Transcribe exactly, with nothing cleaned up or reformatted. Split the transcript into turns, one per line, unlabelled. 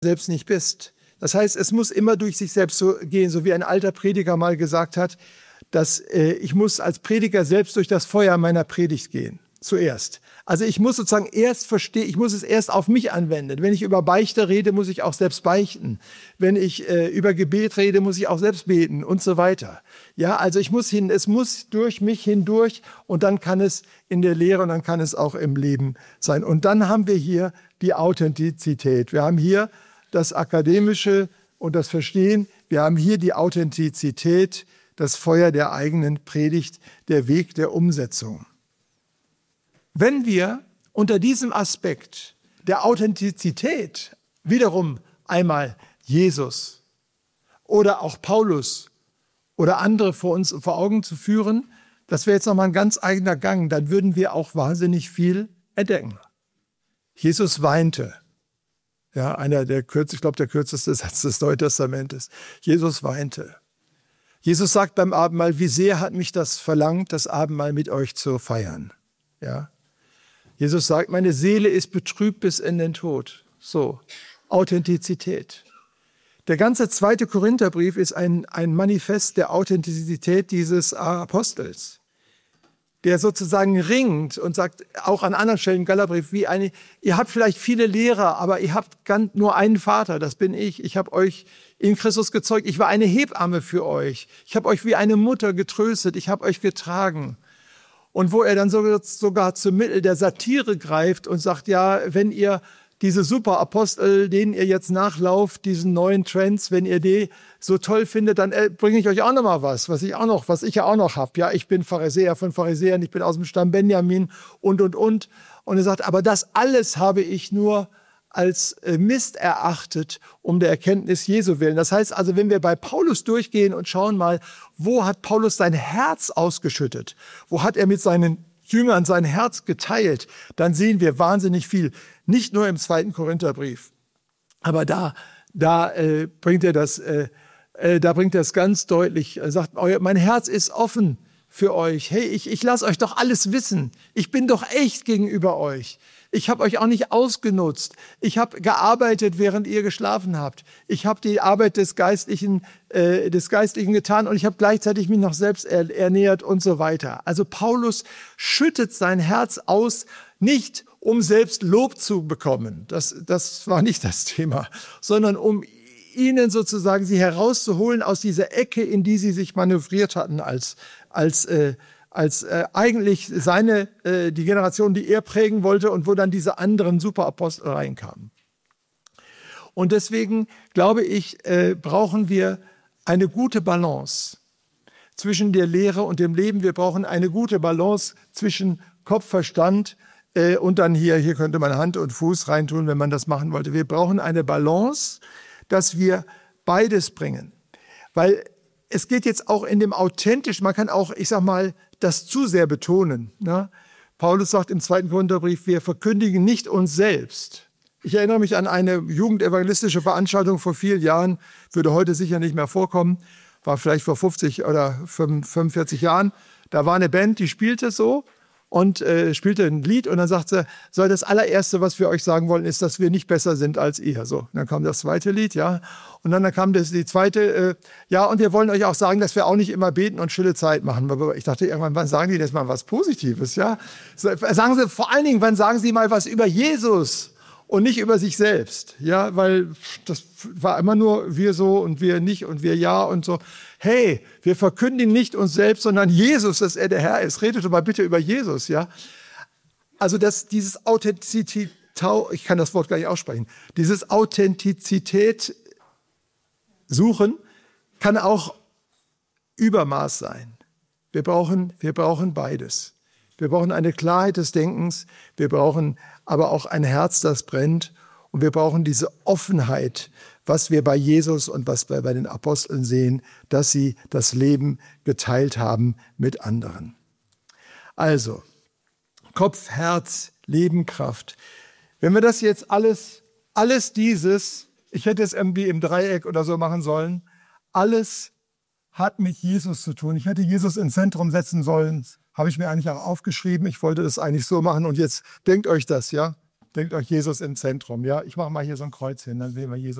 selbst nicht bist. Das heißt, es muss immer durch sich selbst so gehen, so wie ein alter Prediger mal gesagt hat, dass äh, ich muss als Prediger selbst durch das Feuer meiner Predigt gehen, zuerst. Also ich muss sozusagen erst verstehen, ich muss es erst auf mich anwenden. Wenn ich über Beichte rede, muss ich auch selbst beichten. Wenn ich äh, über Gebet rede, muss ich auch selbst beten und so weiter. Ja, also ich muss hin, es muss durch mich hindurch und dann kann es in der Lehre und dann kann es auch im Leben sein. Und dann haben wir hier die Authentizität. Wir haben hier das Akademische und das Verstehen. Wir haben hier die Authentizität, das Feuer der eigenen Predigt, der Weg der Umsetzung. Wenn wir unter diesem Aspekt der Authentizität wiederum einmal Jesus oder auch Paulus oder andere vor uns vor Augen zu führen, das wäre jetzt nochmal ein ganz eigener Gang, dann würden wir auch wahnsinnig viel entdecken. Jesus weinte. Ja, einer der kürzeste, ich glaube, der kürzeste Satz des Neuen Testamentes. Jesus weinte. Jesus sagt beim Abendmahl, wie sehr hat mich das verlangt, das Abendmahl mit euch zu feiern. Ja. Jesus sagt, meine Seele ist betrübt bis in den Tod. So, Authentizität. Der ganze zweite Korintherbrief ist ein, ein Manifest der Authentizität dieses Apostels, der sozusagen ringt und sagt, auch an anderen Stellen im Galaterbrief, wie eine, ihr habt vielleicht viele Lehrer, aber ihr habt ganz nur einen Vater, das bin ich. Ich habe euch in Christus gezeugt. Ich war eine Hebamme für euch. Ich habe euch wie eine Mutter getröstet. Ich habe euch getragen. Und wo er dann sogar zum Mittel der Satire greift und sagt, ja, wenn ihr diese Superapostel, denen ihr jetzt nachlauft, diesen neuen Trends, wenn ihr die so toll findet, dann bringe ich euch auch noch mal was, was ich auch noch, was ich ja auch noch habe. Ja, ich bin Pharisäer von Pharisäern, ich bin aus dem Stamm Benjamin und, und, und. Und er sagt, aber das alles habe ich nur als Mist erachtet, um der Erkenntnis Jesu willen. Das heißt also, wenn wir bei Paulus durchgehen und schauen mal, wo hat Paulus sein Herz ausgeschüttet? Wo hat er mit seinen Jüngern sein Herz geteilt? Dann sehen wir wahnsinnig viel. Nicht nur im zweiten Korintherbrief. Aber da, da äh, bringt er das, äh, äh, da bringt er es ganz deutlich. Er sagt, euer, mein Herz ist offen für euch. Hey, ich, ich lasse euch doch alles wissen. Ich bin doch echt gegenüber euch. Ich habe euch auch nicht ausgenutzt. Ich habe gearbeitet, während ihr geschlafen habt. Ich habe die Arbeit des Geistlichen, äh, des Geistlichen getan und ich habe gleichzeitig mich noch selbst er, ernährt und so weiter. Also Paulus schüttet sein Herz aus, nicht um selbst Lob zu bekommen. Das, das war nicht das Thema, sondern um ihnen sozusagen sie herauszuholen aus dieser Ecke, in die sie sich manövriert hatten als als äh, als äh, eigentlich seine, äh, die Generation, die er prägen wollte und wo dann diese anderen Superapostel reinkamen. Und deswegen, glaube ich, äh, brauchen wir eine gute Balance zwischen der Lehre und dem Leben. Wir brauchen eine gute Balance zwischen Kopf, Verstand äh, und dann hier, hier könnte man Hand und Fuß reintun, wenn man das machen wollte. Wir brauchen eine Balance, dass wir beides bringen. Weil es geht jetzt auch in dem authentisch, man kann auch, ich sag mal, das zu sehr betonen. Ne? Paulus sagt im zweiten Korintherbrief, wir verkündigen nicht uns selbst. Ich erinnere mich an eine jugendevangelistische Veranstaltung vor vielen Jahren, würde heute sicher nicht mehr vorkommen, war vielleicht vor fünfzig oder fünfundvierzig Jahren. Da war eine Band, die spielte so und äh, spielte ein Lied und dann sagte sie, so das allererste, was wir euch sagen wollen, ist, dass wir nicht besser sind als ihr. So, dann kam das zweite Lied, ja, und dann, dann kam das die zweite, äh, ja, und wir wollen euch auch sagen, dass wir auch nicht immer beten und stille Zeit machen. Aber ich dachte irgendwann, wann sagen die das mal was Positives, ja? Sagen sie vor allen Dingen, wann sagen sie mal was über Jesus und nicht über sich selbst, ja, weil das war immer nur wir so und wir nicht und wir ja und so. Hey, wir verkündigen nicht uns selbst, sondern Jesus, dass er der Herr ist. Redet doch mal bitte über Jesus, ja. Also dass dieses Authentizität, ich kann das Wort gar nicht aussprechen, dieses Authentizität suchen kann auch Übermaß sein. Wir brauchen, wir brauchen beides. Wir brauchen eine Klarheit des Denkens, wir brauchen aber auch ein Herz, das brennt und wir brauchen diese Offenheit, was wir bei Jesus und was wir bei den Aposteln sehen, dass sie das Leben geteilt haben mit anderen. Also, Kopf, Herz, Leben, Kraft. Wenn wir das jetzt alles, alles dieses, ich hätte es irgendwie im Dreieck oder so machen sollen, alles hat mit Jesus zu tun. Ich hätte Jesus ins Zentrum setzen sollen, habe ich mir eigentlich auch aufgeschrieben. Ich wollte das eigentlich so machen und jetzt denkt euch das, ja. Denkt euch Jesus im Zentrum. Ja, ich mache mal hier so ein Kreuz hin, dann sehen wir Jesus.